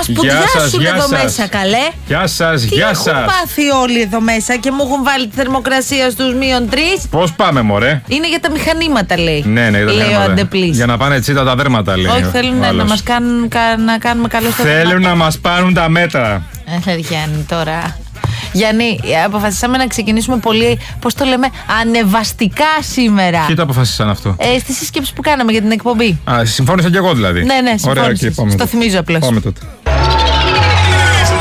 σπουδιά σου εδώ μέσα, καλέ. Γεια σας, γεια σας. Τι έχουν πάθει όλοι εδώ μέσα και μου έχουν βάλει τη θερμοκρασία στους -3. Πώς πάμε, μωρέ? Είναι για τα μηχανήματα, λέει. Ναι, για τα μηχανήματα. Για να πάνε τσίτα τα δέρματα, λέει. Όχι, θέλουν να μας κάνουν να κάνουμε καλό στο δέρμα. Θέλουν να μας πάρουν τα μέτρα. Γιάννη, τώρα. Γιάννη, αποφασίσαμε να ξεκινήσουμε πολύ, πώς το λέμε, ανεβαστικά σήμερα. Ποιοι το αποφασίσαν αυτό? Στη συσκέψη που κάναμε για την εκπομπή. Συμφώνησα κι εγώ δηλαδή. Ναι, συμφώνησες. Στο θυμίζω απλώς. Πάμε τότε.